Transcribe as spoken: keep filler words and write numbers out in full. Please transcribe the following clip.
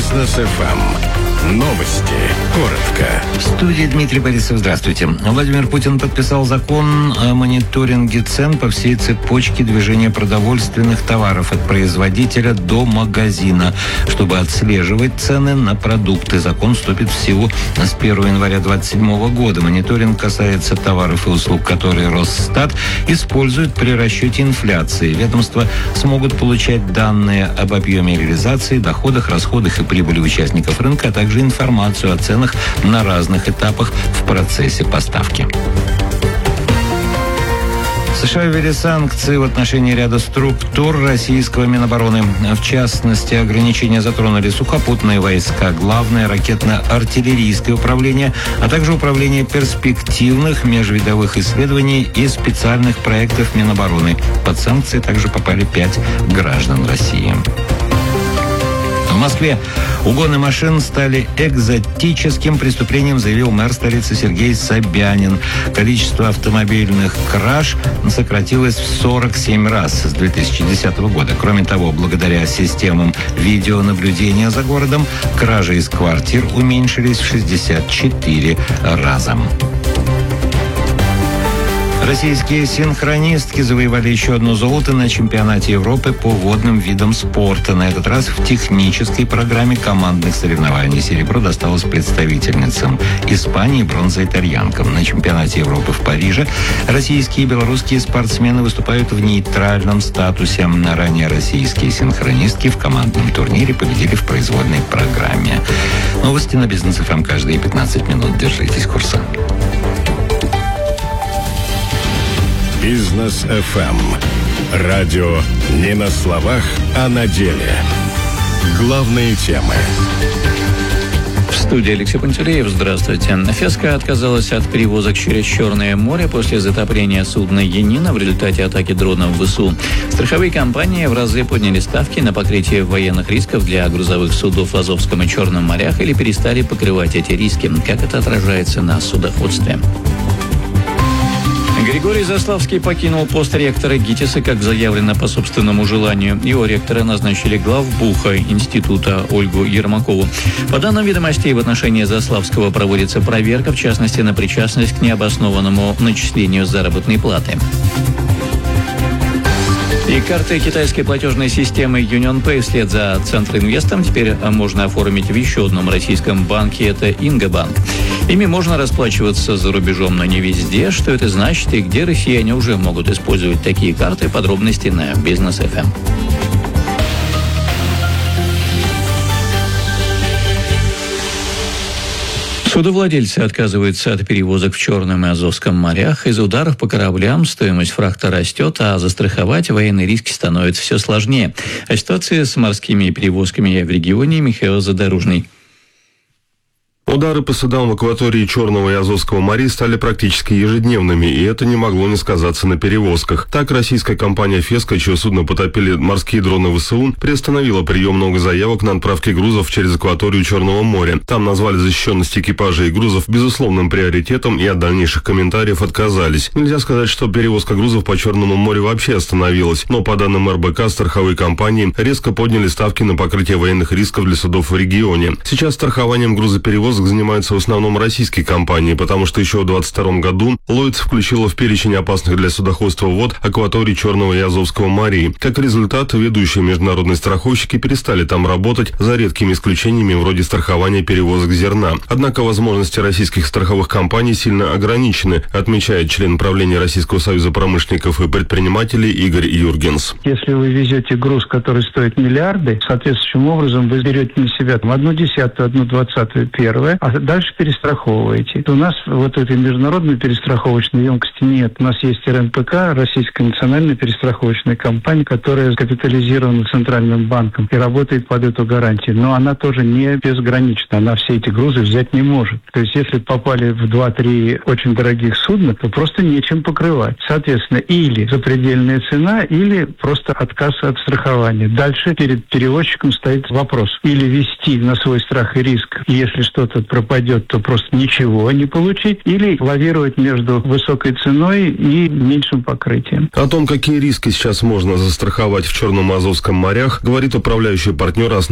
Бизнес эф эм. Новости. Коротко. В студии Дмитрий Борисов. Здравствуйте. Владимир Путин подписал закон о мониторинге цен по всей цепочке движения продовольственных товаров от производителя до магазина. Чтобы отслеживать цены на продукты, закон вступит в силу с первого января две тысячи двадцать седьмого года. Мониторинг касается товаров и услуг, которые Росстат использует при расчете инфляции. Ведомства смогут получать данные об объеме реализации, доходах, расходах и прибыли участников рынка, а также информацию о ценах на разных этапах в процессе поставки. США ввели санкции в отношении ряда структур российского Минобороны. В частности, ограничения затронули сухопутные войска, главное ракетно-артиллерийское управление, а также управление перспективных межвидовых исследований и специальных проектов Минобороны. Под санкции также попали пять граждан России. В Москве угоны машин стали экзотическим преступлением, заявил мэр столицы Сергей Собянин. Количество автомобильных краж сократилось в сорок семь раз с две тысячи десятого года. Кроме того, благодаря системам видеонаблюдения за городом, кражи из квартир уменьшились в шестьдесят четыре раза. Российские синхронистки завоевали еще одно золото на чемпионате Европы по водным видам спорта. На этот раз в технической программе командных соревнований. Серебро досталось представительницам Испании, бронза итальянкам. На чемпионате Европы в Париже российские и белорусские спортсмены выступают в нейтральном статусе. Ранее российские синхронистки в командном турнире победили в произвольной программе. Новости на Бизнес эф эм каждые пятнадцать минут. Держитесь курса. Бизнес эф эм. Радио не на словах, а на деле. Главные темы. В студии Алексей Пантелеев. Здравствуйте. Феска отказалась от перевозок через Черное море после затопления судна «Янина» в результате атаки дронов ВСУ. Страховые компании в разы подняли ставки на покрытие военных рисков для грузовых судов в Азовском и Черном морях или перестали покрывать эти риски. Как это отражается на судоходстве? Григорий Заславский покинул пост ректора ГИТИСа, как заявлено, по собственному желанию. Его ректора назначили главбуха института Ольгу Ермакову. По данным «Ведомостей», в отношении Заславского проводится проверка, в частности, на причастность к необоснованному начислению заработной платы. И карты китайской платежной системы UnionPay вслед за Центроинвестом теперь можно оформить в еще одном российском банке, это Ингобанк. Ими можно расплачиваться за рубежом, но не везде. Что это значит и где россияне уже могут использовать такие карты? Подробности на Бизнес эф эм. Судовладельцы отказываются от перевозок в Черном и Азовском морях. Из-за ударов по кораблям стоимость фрахта растет, а застраховать военные риски становится все сложнее. О ситуации с морскими перевозками в регионе Михаил Задорожный. Удары по судам в акватории Черного и Азовского морей стали практически ежедневными, и это не могло не сказаться на перевозках. Так, российская компания «Феска», чье судно потопили морские дроны ВСУ, приостановила прием новых заявок на отправки грузов через акваторию Черного моря. Там назвали защищенность экипажа и грузов безусловным приоритетом и от дальнейших комментариев отказались. Нельзя сказать, что перевозка грузов по Черному морю вообще остановилась, но по данным эр бэ ка, страховые компании резко подняли ставки на покрытие военных рисков для судов в регионе. Сейчас страхованием грузоперевозок занимаются в основном российские компании, потому что еще в двадцать втором году Lloyd's включила в перечень опасных для судоходства вод акваторий Черного и Азовского морей. Как результат, ведущие международные страховщики перестали там работать, за редкими исключениями вроде страхования перевозок зерна. Однако возможности российских страховых компаний сильно ограничены, отмечает член правления Российского союза промышленников и предпринимателей Игорь Юргенс. Если вы везете груз, который стоит миллиарды, соответствующим образом вы берете на себя там, одну десятую, одну двадцатую, первое, а дальше перестраховываете. У нас вот этой международной перестраховочной емкости нет. У нас есть эр эн пэ ка, Российская национальная перестраховочная компания, которая капитализирована Центральным банком и работает под эту гарантию. Но она тоже не безгранична. Она все эти грузы взять не может. То есть если попали в два-три очень дорогих судна, то просто нечем покрывать. Соответственно, или запредельная цена, или просто отказ от страхования. Дальше перед перевозчиком стоит вопрос. Или вести на свой страх и риск, если что-то пропадет, то просто ничего не получить, или лавировать между высокой ценой и меньшим покрытием. О том, какие риски сейчас можно застраховать в Черном и Азовском морях, говорит управляющий партнер